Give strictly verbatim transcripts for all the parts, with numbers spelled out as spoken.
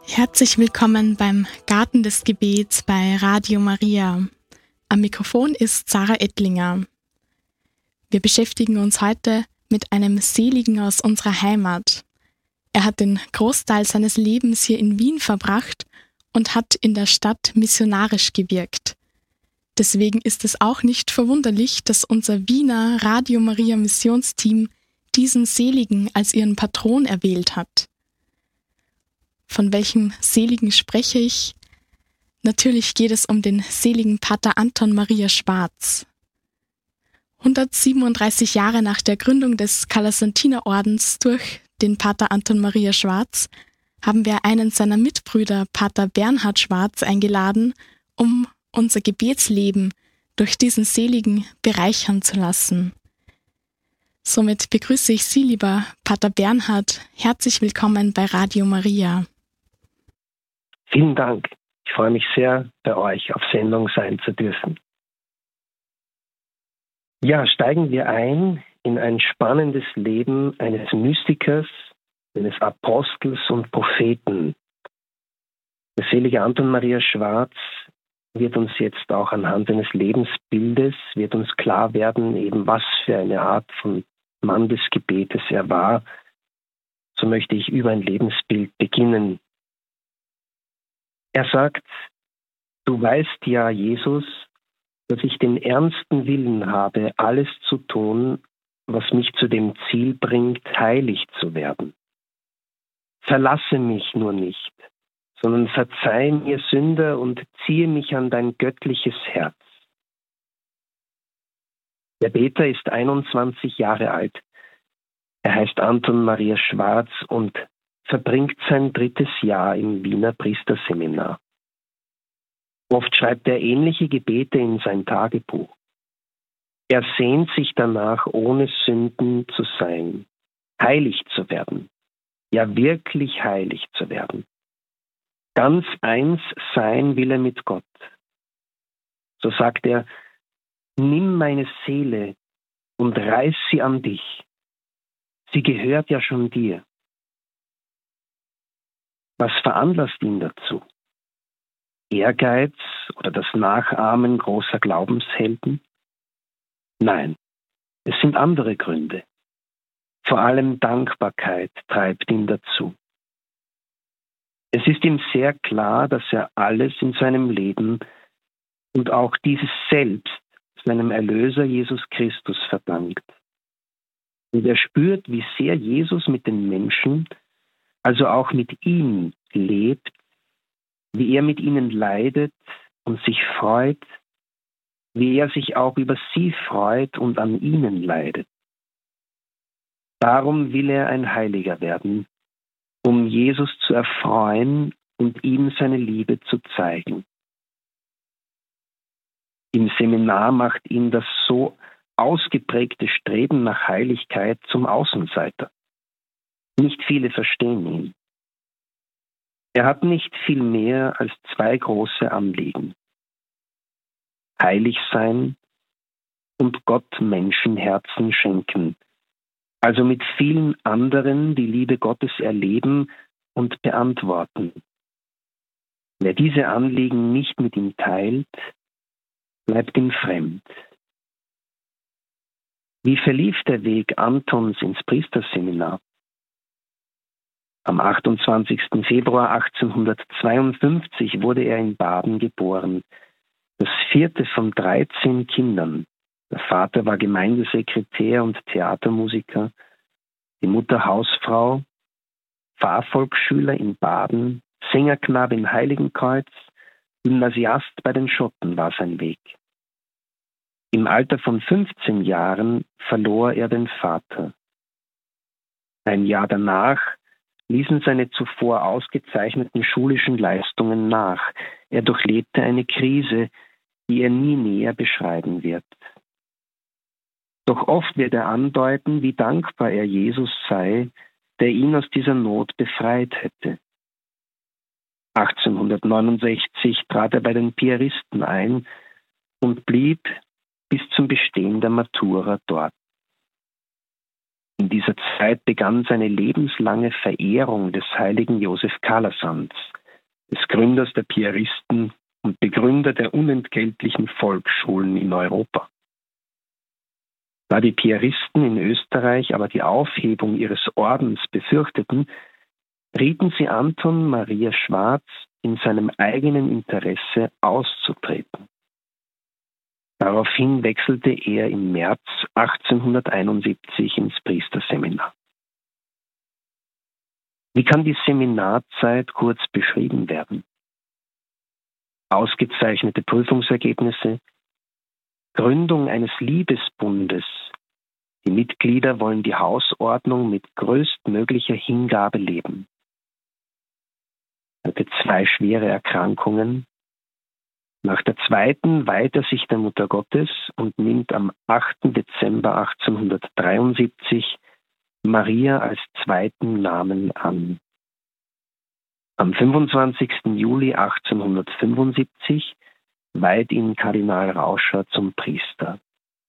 Herzlich willkommen beim Garten des Gebets bei Radio Maria. Am Mikrofon ist Sarah Ettlinger. Wir beschäftigen uns heute mit einem Seligen aus unserer Heimat. Er hat den Großteil seines Lebens hier in Wien verbracht und hat in der Stadt missionarisch gewirkt. Deswegen ist es auch nicht verwunderlich, dass unser Wiener Radio Maria Missionsteam diesen Seligen als ihren Patron erwählt hat. Von welchem Seligen spreche ich? Natürlich geht es um den seligen Pater Anton Maria Schwarz. hundertsiebenunddreißig Jahre nach der Gründung des Kalasantiner-Ordens durch den Pater Anton Maria Schwarz haben wir einen seiner Mitbrüder, Pater Bernhard Schwarz, eingeladen, um unser Gebetsleben durch diesen Seligen bereichern zu lassen. Somit begrüße ich Sie, lieber Pater Bernhard. Herzlich willkommen bei Radio Maria. Vielen Dank. Ich freue mich sehr, bei euch auf Sendung sein zu dürfen. Ja, steigen wir ein in ein spannendes Leben eines Mystikers, eines Apostels und Propheten. Der selige Anton Maria Schwarz wird uns jetzt auch anhand eines Lebensbildes, wird uns klar werden, eben was für eine Art von Mann des Gebetes er war. So möchte ich über ein Lebensbild beginnen. Er sagt, du weißt ja, Jesus, dass ich den ernsten Willen habe, alles zu tun, was mich zu dem Ziel bringt, heilig zu werden. Verlasse mich nur nicht, sondern verzeih mir Sünder und ziehe mich an dein göttliches Herz. Der Beter ist einundzwanzig Jahre alt. Er heißt Anton Maria Schwarz und verbringt sein drittes Jahr im Wiener Priesterseminar. Oft schreibt er ähnliche Gebete in sein Tagebuch. Er sehnt sich danach, ohne Sünden zu sein, heilig zu werden, ja wirklich heilig zu werden. Ganz eins sein will er mit Gott. So sagt er, nimm meine Seele und reiß sie an dich. Sie gehört ja schon dir. Was veranlasst ihn dazu? Ehrgeiz oder das Nachahmen großer Glaubenshelden? Nein, es sind andere Gründe. Vor allem Dankbarkeit treibt ihn dazu. Es ist ihm sehr klar, dass er alles in seinem Leben und auch dieses Selbst seinem Erlöser Jesus Christus verdankt. Und er spürt, wie sehr Jesus mit den Menschen, also auch mit ihm, lebt, wie er mit ihnen leidet und sich freut, wie er sich auch über sie freut und an ihnen leidet. Darum will er ein Heiliger werden, um Jesus zu erfreuen und ihm seine Liebe zu zeigen. Im Seminar macht ihn das so ausgeprägte Streben nach Heiligkeit zum Außenseiter. Nicht viele verstehen ihn. Er hat nicht viel mehr als zwei große Anliegen. Heilig sein und Gott Menschenherzen schenken, also mit vielen anderen die Liebe Gottes erleben und beantworten. Wer diese Anliegen nicht mit ihm teilt, bleibt ihm fremd. Wie verlief der Weg Antons ins Priesterseminar? Am achtundzwanzigsten Februar achtzehnhundertzweiundfünfzig wurde er in Baden geboren, das vierte von dreizehn Kindern. Der Vater war Gemeindesekretär und Theatermusiker, die Mutter Hausfrau, Pfarrvolksschüler in Baden, Sängerknabe im Heiligenkreuz, Gymnasiast bei den Schotten war sein Weg. Im Alter von fünfzehn Jahren verlor er den Vater. Ein Jahr danach ließen seine zuvor ausgezeichneten schulischen Leistungen nach. Er durchlebte eine Krise, die er nie näher beschreiben wird. Doch oft wird er andeuten, wie dankbar er Jesus sei, der ihn aus dieser Not befreit hätte. achtzehnhundertneunundsechzig trat er bei den Piaristen ein und blieb bis zum Bestehen der Matura dort. In dieser Zeit begann seine lebenslange Verehrung des heiligen Josef Kalasants, des Gründers der Piaristen und Begründer der unentgeltlichen Volksschulen in Europa. Da die Piaristen in Österreich aber die Aufhebung ihres Ordens befürchteten, rieten sie Anton Maria Schwarz, in seinem eigenen Interesse auszutreten. Daraufhin wechselte er im März achtzehnhunderteinundsiebzig ins Priesterseminar. Wie kann die Seminarzeit kurz beschrieben werden? Ausgezeichnete Prüfungsergebnisse, Gründung eines Liebesbundes. Die Mitglieder wollen die Hausordnung mit größtmöglicher Hingabe leben. Er hatte zwei schwere Erkrankungen. Nach der zweiten weiht er sich der Mutter Gottes und nimmt am achten Dezember achtzehnhundertdreiundsiebzig Maria als zweiten Namen an. Am fünfundzwanzigsten Juli achtzehnhundertfünfundsiebzig weiht ihn Kardinal Rauscher zum Priester.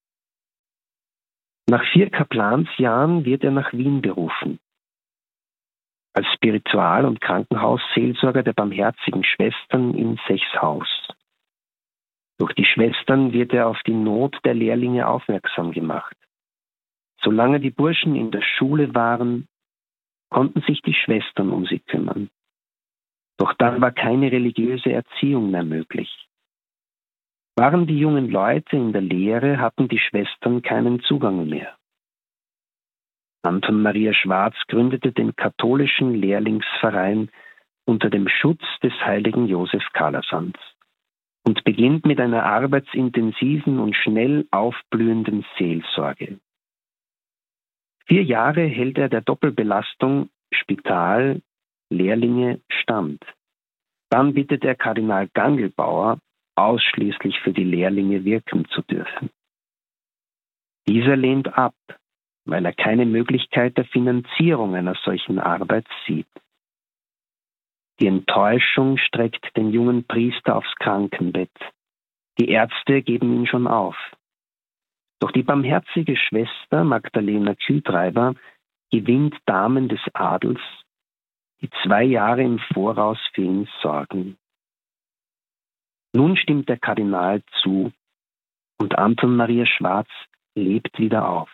Nach vier Kaplansjahren wird er nach Wien berufen. Als Spiritual- und Krankenhausseelsorger der Barmherzigen Schwestern in Sechshaus. Durch die Schwestern wird er auf die Not der Lehrlinge aufmerksam gemacht. Solange die Burschen in der Schule waren, konnten sich die Schwestern um sie kümmern. Doch dann war keine religiöse Erziehung mehr möglich. Waren die jungen Leute in der Lehre, hatten die Schwestern keinen Zugang mehr. Anton Maria Schwarz gründete den katholischen Lehrlingsverein unter dem Schutz des heiligen Josef Calasanz und beginnt mit einer arbeitsintensiven und schnell aufblühenden Seelsorge. Vier Jahre hält er der Doppelbelastung Spital, Lehrlinge stand. Dann bittet er Kardinal Gangelbauer, ausschließlich für die Lehrlinge wirken zu dürfen. Dieser lehnt ab, weil er keine Möglichkeit der Finanzierung einer solchen Arbeit sieht. Die Enttäuschung streckt den jungen Priester aufs Krankenbett. Die Ärzte geben ihn schon auf. Doch die barmherzige Schwester Magdalena Kühtreiber gewinnt Damen des Adels, die zwei Jahre im Voraus für ihn sorgen. Nun stimmt der Kardinal zu und Anton Maria Schwarz lebt wieder auf.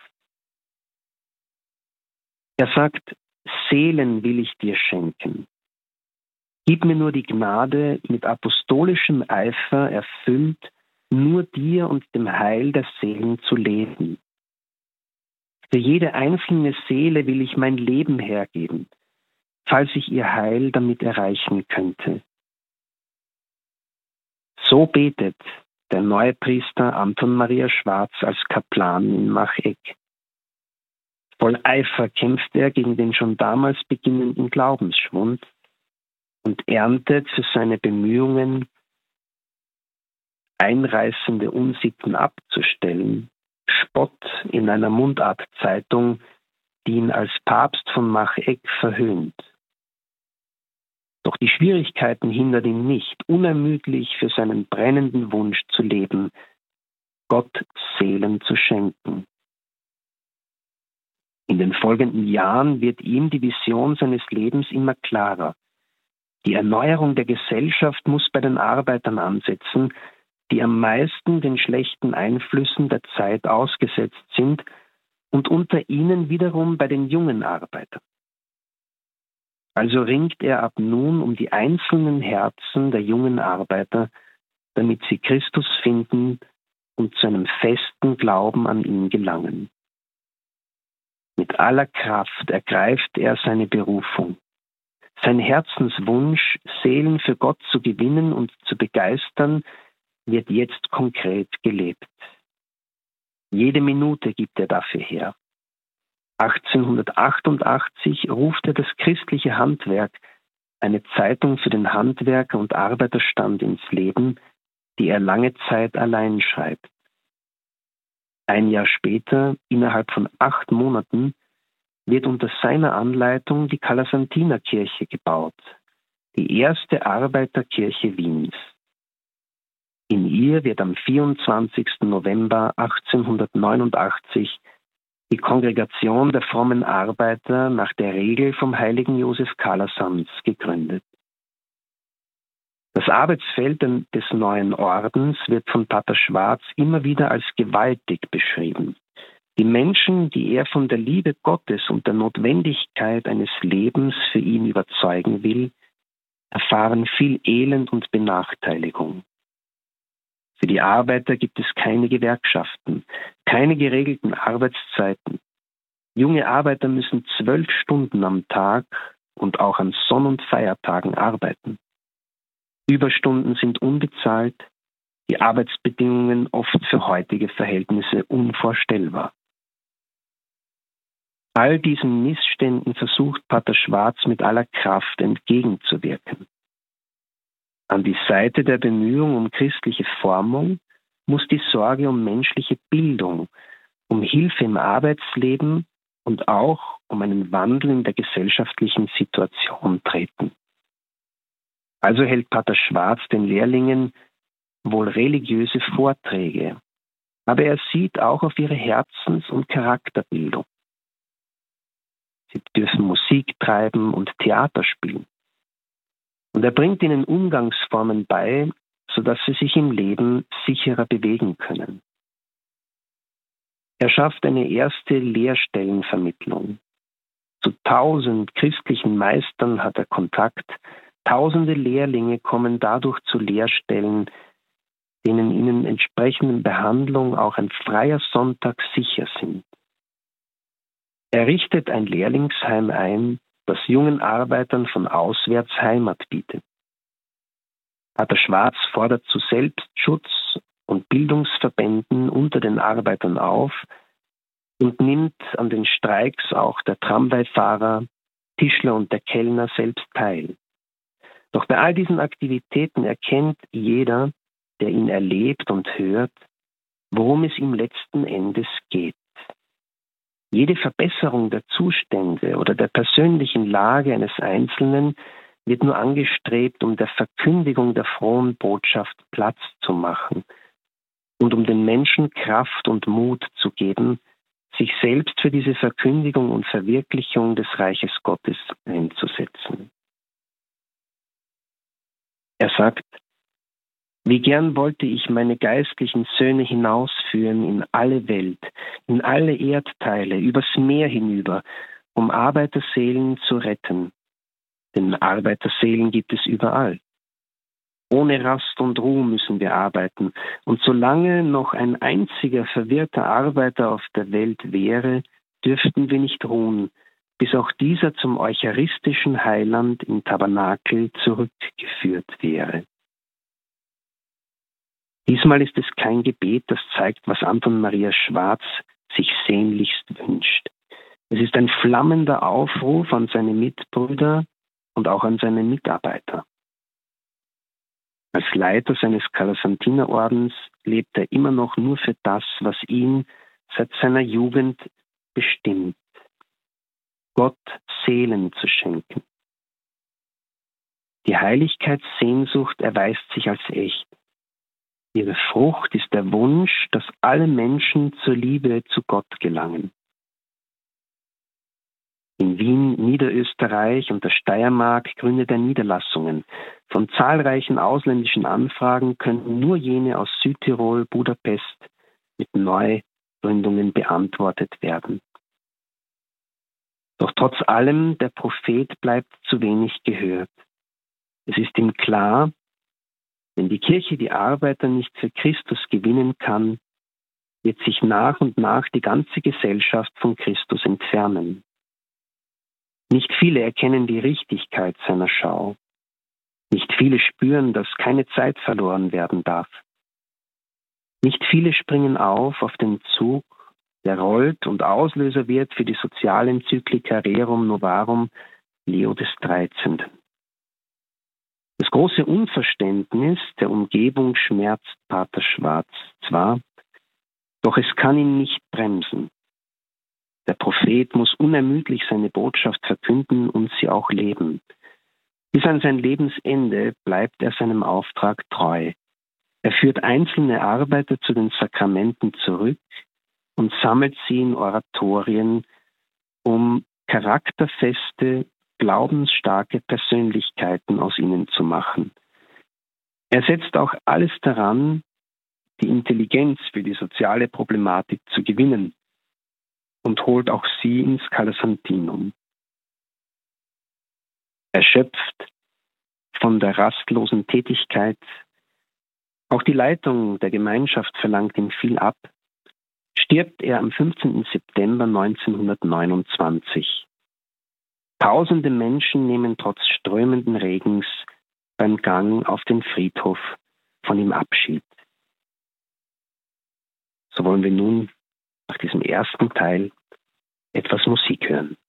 Er sagt, Seelen will ich dir schenken. Gib mir nur die Gnade, mit apostolischem Eifer erfüllt, nur dir und dem Heil der Seelen zu leben. Für jede einzelne Seele will ich mein Leben hergeben, falls ich ihr Heil damit erreichen könnte. So betet der neue Priester Anton Maria Schwarz als Kaplan in Macheck. Voll Eifer kämpft er gegen den schon damals beginnenden Glaubensschwund und erntet für seine Bemühungen, einreißende Unsitten abzustellen, Spott in einer Mundartzeitung, die ihn als Papst von Macheck verhöhnt. Doch die Schwierigkeiten hindern ihn nicht, unermüdlich für seinen brennenden Wunsch zu leben, Gott Seelen zu schenken. In den folgenden Jahren wird ihm die Vision seines Lebens immer klarer. Die Erneuerung der Gesellschaft muss bei den Arbeitern ansetzen, die am meisten den schlechten Einflüssen der Zeit ausgesetzt sind und unter ihnen wiederum bei den jungen Arbeitern. Also ringt er ab nun um die einzelnen Herzen der jungen Arbeiter, damit sie Christus finden und zu einem festen Glauben an ihn gelangen. Mit aller Kraft ergreift er seine Berufung. Sein Herzenswunsch, Seelen für Gott zu gewinnen und zu begeistern, wird jetzt konkret gelebt. Jede Minute gibt er dafür her. achtzehnhundertachtundachtzig ruft er das christliche Handwerk, eine Zeitung für den Handwerker- und Arbeiterstand ins Leben, die er lange Zeit allein schreibt. Ein Jahr später, innerhalb von acht Monaten, wird unter seiner Anleitung die Calasantinerkirche gebaut, die erste Arbeiterkirche Wiens. In ihr wird am vierundzwanzigsten November achtzehnhundertneunundachtzig die Kongregation der frommen Arbeiter nach der Regel vom heiligen Josef Calasanz gegründet. Das Arbeitsfeld des neuen Ordens wird von Pater Schwarz immer wieder als gewaltig beschrieben. Die Menschen, die er von der Liebe Gottes und der Notwendigkeit eines Lebens für ihn überzeugen will, erfahren viel Elend und Benachteiligung. Für die Arbeiter gibt es keine Gewerkschaften, keine geregelten Arbeitszeiten. Junge Arbeiter müssen zwölf Stunden am Tag und auch an Sonn- und Feiertagen arbeiten. Überstunden sind unbezahlt, die Arbeitsbedingungen oft für heutige Verhältnisse unvorstellbar. All diesen Missständen versucht Pater Schwarz mit aller Kraft entgegenzuwirken. An die Seite der Bemühung um christliche Formung muss die Sorge um menschliche Bildung, um Hilfe im Arbeitsleben und auch um einen Wandel in der gesellschaftlichen Situation treten. Also hält Pater Schwarz den Lehrlingen wohl religiöse Vorträge, aber er sieht auch auf ihre Herzens- und Charakterbildung. Sie dürfen Musik treiben und Theater spielen. Und er bringt ihnen Umgangsformen bei, sodass sie sich im Leben sicherer bewegen können. Er schafft eine erste Lehrstellenvermittlung. Zu tausend christlichen Meistern hat er Kontakt. Tausende Lehrlinge kommen dadurch zu Lehrstellen, denen ihnen entsprechenden Behandlung auch ein freier Sonntag sicher sind. Er richtet ein Lehrlingsheim ein, das jungen Arbeitern von auswärts Heimat bietet. Pater Schwarz fordert zu Selbstschutz und Bildungsverbänden unter den Arbeitern auf und nimmt an den Streiks auch der Tramwaifahrer, Tischler und der Kellner selbst teil. Doch bei all diesen Aktivitäten erkennt jeder, der ihn erlebt und hört, worum es ihm letzten Endes geht. Jede Verbesserung der Zustände oder der persönlichen Lage eines Einzelnen wird nur angestrebt, um der Verkündigung der frohen Botschaft Platz zu machen und um den Menschen Kraft und Mut zu geben, sich selbst für diese Verkündigung und Verwirklichung des Reiches Gottes einzusetzen. Er sagt: Wie gern wollte ich meine geistlichen Söhne hinausführen in alle Welt, in alle Erdteile, übers Meer hinüber, um Arbeiterseelen zu retten. Denn Arbeiterseelen gibt es überall. Ohne Rast und Ruhe müssen wir arbeiten. Und solange noch ein einziger verwirrter Arbeiter auf der Welt wäre, dürften wir nicht ruhen, bis auch dieser zum eucharistischen Heiland im Tabernakel zurückgeführt wäre. Diesmal ist es kein Gebet, das zeigt, was Anton Maria Schwarz sich sehnlichst wünscht. Es ist ein flammender Aufruf an seine Mitbrüder und auch an seine Mitarbeiter. Als Leiter seines Kalasantiner-Ordens lebt er immer noch nur für das, was ihn seit seiner Jugend bestimmt: Gott Seelen zu schenken. Die Heiligkeitssehnsucht erweist sich als echt. Ihre Frucht ist der Wunsch, dass alle Menschen zur Liebe zu Gott gelangen. In Wien, Niederösterreich und der Steiermark gründet er Niederlassungen. Von zahlreichen ausländischen Anfragen können nur jene aus Südtirol, Budapest mit Neugründungen beantwortet werden. Doch trotz allem, der Prophet bleibt zu wenig gehört. Es ist ihm klar, wenn die Kirche die Arbeiter nicht für Christus gewinnen kann, wird sich nach und nach die ganze Gesellschaft von Christus entfernen. Nicht viele erkennen die Richtigkeit seiner Schau. Nicht viele spüren, dass keine Zeit verloren werden darf. Nicht viele springen auf auf den Zug, der rollt und Auslöser wird für die Sozialenzyklika Rerum Novarum Leo des Dreizehnten. Das große Unverständnis der Umgebung schmerzt Pater Schwarz zwar, doch es kann ihn nicht bremsen. Der Prophet muss unermüdlich seine Botschaft verkünden und sie auch leben. Bis an sein Lebensende bleibt er seinem Auftrag treu. Er führt einzelne Arbeiter zu den Sakramenten zurück und sammelt sie in Oratorien, um charakterfeste, glaubensstarke Persönlichkeiten aus ihnen zu machen. Er setzt auch alles daran, die Intelligenz für die soziale Problematik zu gewinnen und holt auch sie ins Calasantinum. Erschöpft von der rastlosen Tätigkeit, auch die Leitung der Gemeinschaft verlangt ihm viel ab, stirbt er am fünfzehnten September neunzehnhundertneunundzwanzig. Tausende Menschen nehmen trotz strömenden Regens beim Gang auf den Friedhof von ihm Abschied. So wollen wir nun nach diesem ersten Teil etwas Musik hören.